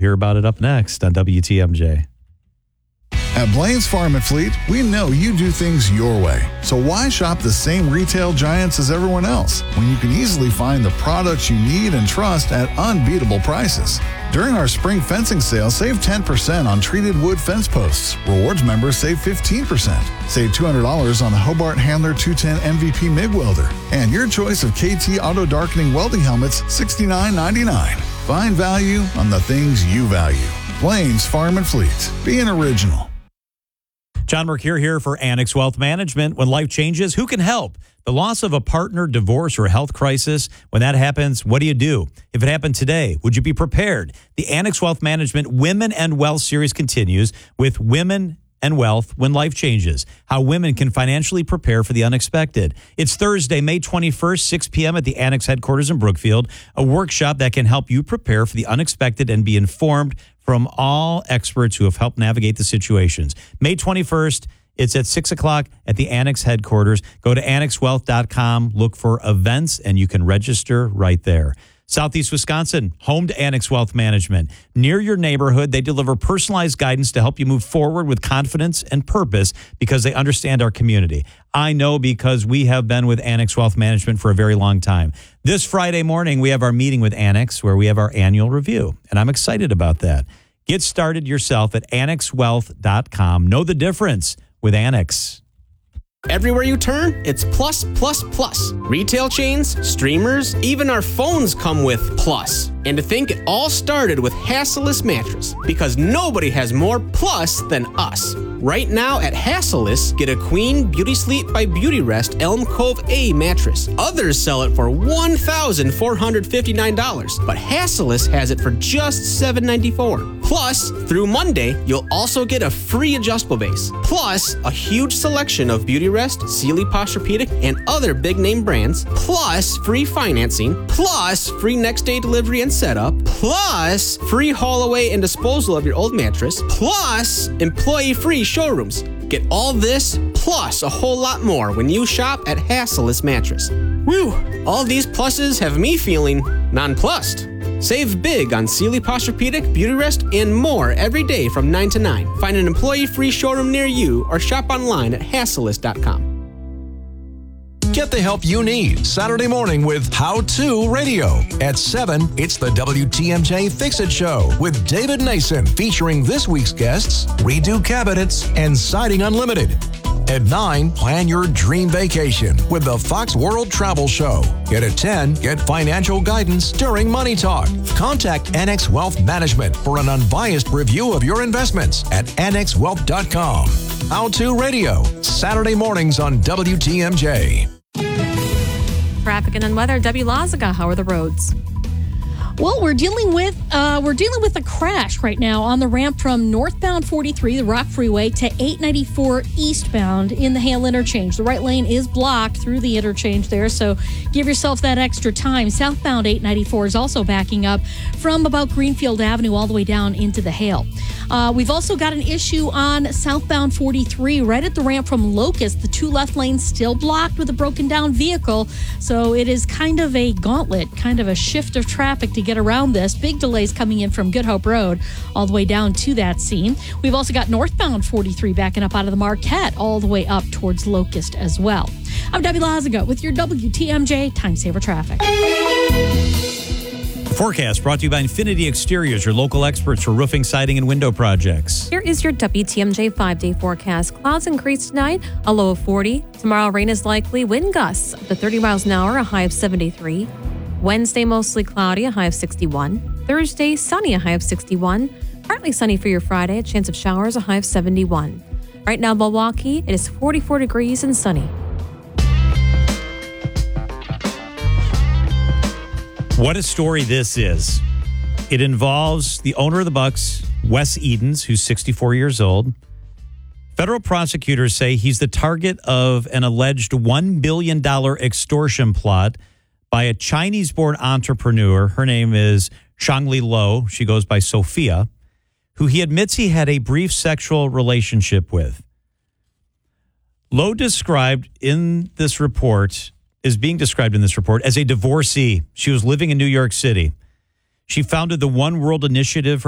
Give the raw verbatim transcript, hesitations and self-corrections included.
hear about it up next on W T M J. At Blaine's Farm and Fleet, we know you do things your way. So why shop the same retail giants as everyone else when you can easily find the products you need and trust at unbeatable prices? During our spring fencing sale, save ten percent on treated wood fence posts. Rewards members save fifteen percent. Save two hundred dollars on the Hobart Handler two ten M V P MIG welder. And your choice of K T auto darkening welding helmets, sixty-nine ninety-nine. Find value on the things you value. Blaine's Farm and Fleet. Be an original. John Mercure here for Annex Wealth Management. When life changes, who can help? The loss of a partner, divorce, or health crisis. When that happens, what do you do? If it happened today, would you be prepared? The Annex Wealth Management Women and Wealth series continues with Women and Wealth When Life Changes, how women can financially prepare for the unexpected. It's Thursday, May twenty-first, six p.m. at the Annex headquarters in Brookfield, a workshop that can help you prepare for the unexpected and be informed from all experts who have helped navigate the situations. May twenty-first, it's at six o'clock at the Annex headquarters. Go to annex wealth dot com, look for events, and you can register right there. Southeast Wisconsin, home to Annex Wealth Management. Near your neighborhood, they deliver personalized guidance to help you move forward with confidence and purpose because they understand our community. I know because we have been with Annex Wealth Management for a very long time. This Friday morning, we have our meeting with Annex where we have our annual review, and I'm excited about that. Get started yourself at annex wealth dot com. Know the difference with Annex. Everywhere you turn, it's plus, plus, plus. Retail chains, streamers, even our phones come with plus. And to think it all started with Hassellus Mattress, because nobody has more plus than us. Right now at Hassellus, get a Queen Beauty Sleep by Beautyrest Elm Cove A mattress. Others sell it for one thousand four hundred fifty-nine dollars, but Hassellus has it for just seven hundred ninety-four dollars. Plus, through Monday, you'll also get a free adjustable base. Plus, a huge selection of Beautyrest, Sealy Posturepedic, and other big-name brands. Plus, free financing. Plus, free next-day delivery and setup. Plus, free haul away and disposal of your old mattress. Plus, employee-free showrooms. Get all this, plus a whole lot more when you shop at Hassellus Mattress. Whew, all these pluses have me feeling nonplussed. Save big on Sealy Posturepedic, Beautyrest, and more every day from nine to nine. Find an employee-free showroom near you or shop online at hassellus dot com. Get the help you need Saturday morning with How To Radio. At seven, it's the W T M J Fix-It Show with David Nason, featuring this week's guests, Redo Cabinets and Siding Unlimited. At nine, plan your dream vacation with the Fox World Travel Show. Yet at ten, get financial guidance during Money Talk. Contact Annex Wealth Management for an unbiased review of your investments at annex wealth dot com. How To Radio, Saturday mornings on W T M J. Traffic and weather. Debbie Lazaga, how are the roads? Well, we're dealing with uh, we're dealing with a crash right now on the ramp from northbound forty-three, the Rock Freeway, to eight ninety-four eastbound in the Hale interchange. The right lane is blocked through the interchange there, so give yourself that extra time. Southbound eight ninety-four is also backing up from about Greenfield Avenue all the way down into the Hale. Uh, we've also got an issue on southbound forty-three right at the ramp from Locust. The two left lanes still blocked with a broken down vehicle, so it is kind of a gauntlet, kind of a shift of traffic to get around this. Big delays coming in from Good Hope Road all the way down to that scene. We've also got northbound forty-three backing up out of the Marquette all the way up towards Locust as well. I'm Debbie Lazaga with your W T M J Time Saver Traffic. Forecast brought to you by Infinity Exteriors, your local experts for roofing, siding, and window projects. Here is your W T M J five-day forecast. Clouds increase tonight, a low of forty. Tomorrow, rain is likely. Wind gusts up to thirty miles an hour, a high of seventy-three. Wednesday, mostly cloudy, a high of sixty-one. Thursday, sunny, a high of sixty-one. Partly sunny for your Friday, a chance of showers, a high of seventy-one. Right now, Milwaukee, it is forty-four degrees and sunny. What a story this is. It involves the owner of the Bucks, Wes Edens, who's sixty-four years old. Federal prosecutors say he's the target of an alleged one billion dollars extortion plot by a Chinese-born entrepreneur. Her name is Shangli Lo. She goes by Sophia, who he admits he had a brief sexual relationship with. Lo described in this report, is being described in this report as a divorcee. She was living in New York City. She founded the One World Initiative